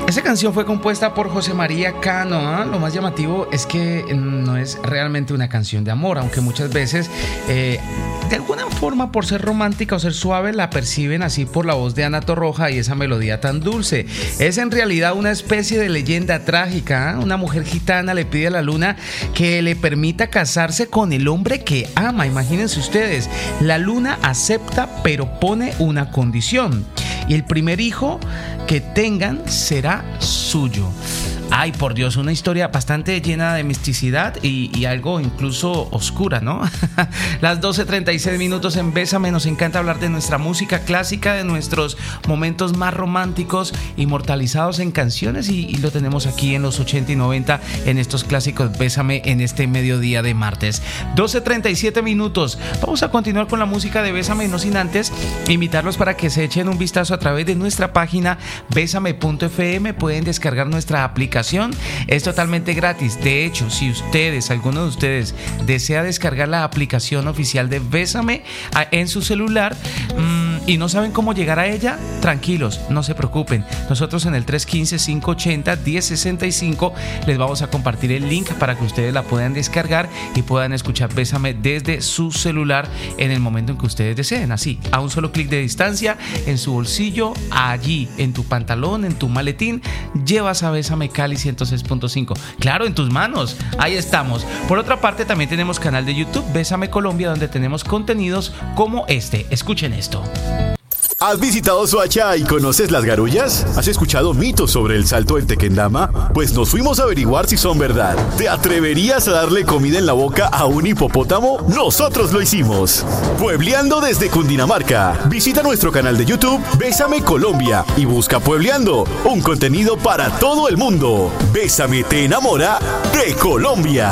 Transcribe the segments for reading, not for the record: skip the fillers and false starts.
Esa canción fue compuesta por José María Cano, ¿eh? Lo más llamativo es que no es realmente una canción de amor, aunque muchas veces de alguna forma, por ser romántica o ser suave, la perciben así por la voz de Ana Torroja y esa melodía tan dulce. Es en realidad una especie de leyenda trágica, ¿eh? Una mujer gitana le pide a la luna que le permita casarse con el hombre que ama. Imagínense ustedes, la luna acepta pero pone una condición, y el primer hijo que tengan será suyo. Ay, por Dios, una historia bastante llena de misticidad y algo incluso oscura, ¿no? Las 12:36 minutos en Bésame. Nos encanta hablar de nuestra música clásica, de nuestros momentos más románticos, inmortalizados en canciones, y lo tenemos aquí en los 80 y 90 en estos clásicos Bésame en este mediodía de martes. 12:37 minutos. Vamos a continuar con la música de Bésame, no sin antes invitarlos para que se echen un vistazo a través de nuestra página besame.fm. Pueden descargar nuestra aplicación. Es totalmente gratis. De hecho, si alguno de ustedes desea descargar la aplicación oficial de Bésame en su celular y no saben cómo llegar a ella, tranquilos, no se preocupen. Nosotros en el 315-580-1065 les vamos a compartir el link para que ustedes la puedan descargar y puedan escuchar Bésame desde su celular en el momento en que ustedes deseen. Así, a un solo clic de distancia, en su bolsillo, allí, en tu pantalón, en tu maletín, llevas a Bésame Cali 106.5. Claro, en tus manos. Ahí estamos. Por otra parte, también tenemos canal de YouTube Bésame Colombia, donde tenemos contenidos como este. Escuchen esto. ¿Has visitado Soacha y conoces las garullas? ¿Has escuchado mitos sobre el salto del Tequendama? Pues nos fuimos a averiguar si son verdad. ¿Te atreverías a darle comida en la boca a un hipopótamo? Nosotros lo hicimos. Puebleando desde Cundinamarca. Visita nuestro canal de YouTube Bésame Colombia y busca Puebleando, un contenido para todo el mundo. Bésame te enamora de Colombia.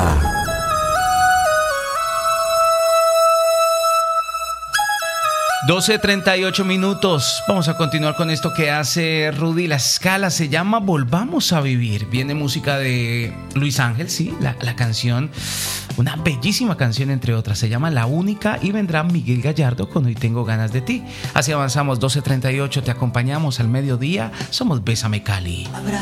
12:38 minutos. Vamos a continuar con esto que hace Rudy La Scala. Se llama Volvamos a Vivir. Viene música de Luis Ángel, sí, la canción, una bellísima canción entre otras. Se llama La Única, y vendrá Miguel Gallardo con Hoy Tengo Ganas de Ti. Así avanzamos. 12:38. Te acompañamos al mediodía. Somos Bésame Cali.